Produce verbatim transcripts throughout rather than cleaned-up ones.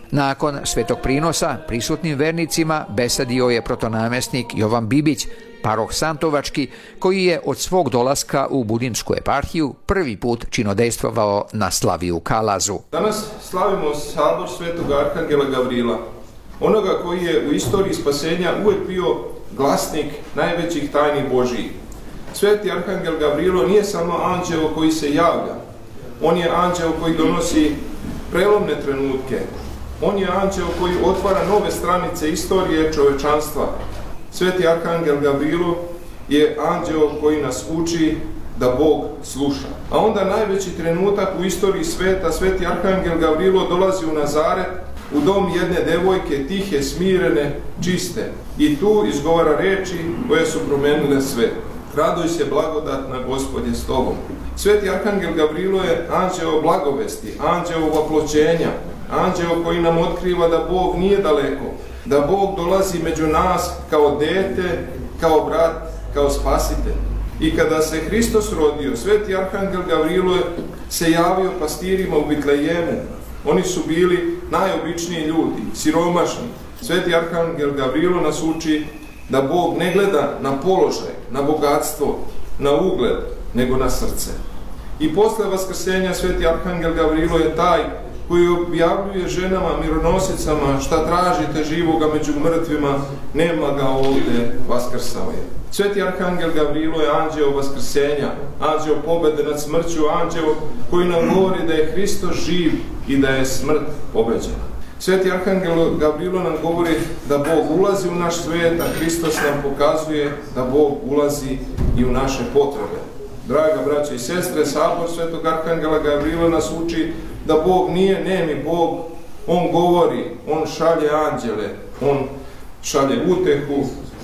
Nakon svetog prinosa prisutnim vernicima besadio je protonamjesnik Jovan Bibić, paroh Santovački, koji je od svog dolaska u Budinsku eparhiju prvi put činodejstvovao na slavi u Kalazu. Danas slavimo sabor svetog arhangela Gavrila, onoga koji je u istoriji spasenja uvijek bio glasnik najvećih tajni Božijih. Sveti arhangel Gavrilo nije samo anđeo koji se javlja, on je anđeo koji donosi prelomne trenutke, on je anđeo koji otvara nove stranice istorije čovečanstva. Sveti arhangel Gavrilo je anđeo koji nas uči da Bog sluša. A onda najveći trenutak u istoriji sveta, sveti arhangel Gavrilo dolazi u Nazaret, u dom jedne devojke, tihe, smirene, čiste. I tu izgovara reči koje su promenile sve. Raduj se, blagodatna, Gospod je s tobom. Sveti arhangel Gavrilo je anđeo blagovesti, anđeo vaploćenja, anđeo koji nam otkriva da Bog nije daleko, da Bog dolazi među nas kao dete, kao brat, kao spasitelj. I kada se Hristos rodio, sveti arhangel Gavrilo se javio pastirima u Vitlejemu. Oni su bili najobičniji ljudi, siromašni. Sveti arhangel Gavrilo nas uči da Bog ne gleda na položaj, na bogatstvo, na ugled, nego na srce. I posle vaskrsenja sveti arhangel Gavrilo je taj koji objavljuje ženama mironosicama: šta tražite živoga među mrtvima, nema ga ovdje, vaskrsao je. Sveti arhangel Gavrilo je anđeo vaskrsenja, anđeo pobede nad smrću, anđeo koji nam govori da je Hristos živ i da je smrt pobeđena. Sveti arhangel Gavrilo nam govori da Bog ulazi u naš svijet, a Hristos nam pokazuje da Bog ulazi i u naše potrebe. Draga braća i sestre, sabor svetog arhangela Gavrila nas uči da Bog nije nemi Bog, on govori, on šalje anđele, on šalje utehu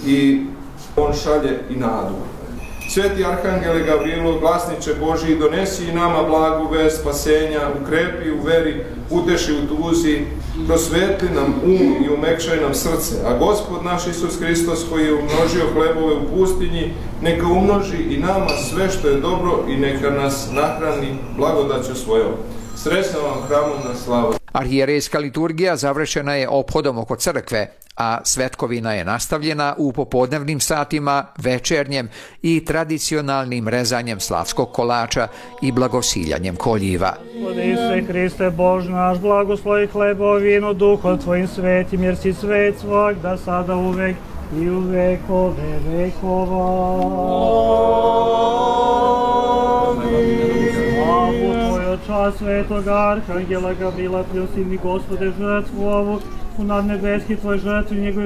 i on šalje i nadu. Sveti arhangele Gavrilo, glasniče Božiji, donesi i nama blagu vest spasenja, ukrepi u veri, uteši u tuzi, prosvetli nam um i umekšaj nam srce. A Gospod naš Isus Hristos, koji je umnožio hlebove u pustinji, neka umnoži i nama sve što je dobro i neka nas nahrani blagodaću svojom. Srećna vam hramovna slava. Arhijerejska liturgija završena je ophodom oko crkve, a svetkovina je nastavljena u popodnevnim satima, večernjem i tradicionalnim rezanjem slavskog kolača i blagosiljanjem koljiva. Gospode Isuse Hriste, Bož naš, blagoslovi hlebo, vino, duhom Tvojim svetim, jer si svet svak, da sada uvek i u vekove vekova. Slavu Tvoju čast svetog arhangela Gavrila, prinosimo Gospode žrtvu ovu, u nadnebeski Tvoj žrtvi njegove